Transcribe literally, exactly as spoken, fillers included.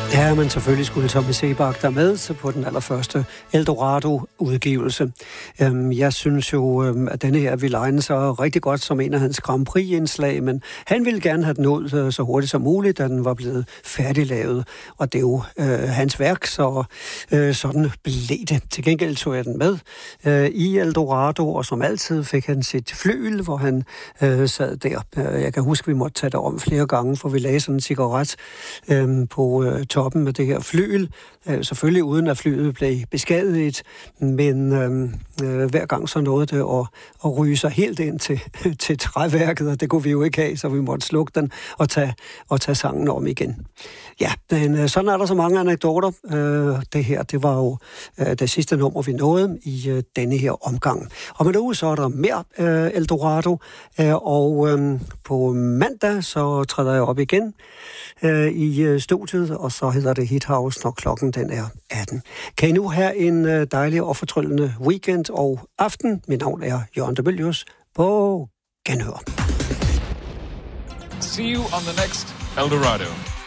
Ja, men selvfølgelig skulle Tommy Sebak der med så på den allerførste Eldorado-udgivelse. Øhm, jeg synes jo, øhm, at denne her ville egne sig rigtig godt som en af hans Grand Prix-indslag, men han ville gerne have den ud øh, så hurtigt som muligt, da den var blevet færdiglavet. Og det er jo øh, hans værk, så øh, sådan blev det. Til gengæld tog jeg den med øh, i Eldorado, og som altid fik han sit flygel, hvor han øh, sad der. Jeg kan huske, vi måtte tage det om flere gange, for vi lagde sådan en cigaret øh, på øh, toppen med det her flyel. Øh, selvfølgelig uden at flyet blev beskadiget, men øh, øh, hver gang så nåede det at, at ryge sig helt ind til, til træværket, og det kunne vi jo ikke have, så vi måtte slukke den og tage, og tage sangen om igen. Ja, men øh, sådan er der så mange anekdoter. Øh, det her, det var jo øh, det sidste nummer, vi nåede i øh, denne her omgang. Og med nu så er der mere øh, Eldorado, øh, og øh, på mandag så træder jeg op igen øh, i øh, studiet, og så hedder det Hit House, når klokken den er atten. Kan I nu have en øh, dejlig og fortryllende weekend og aften? Mit navn er Jørgen de Mylius. På genhør. See you on the next Eldorado.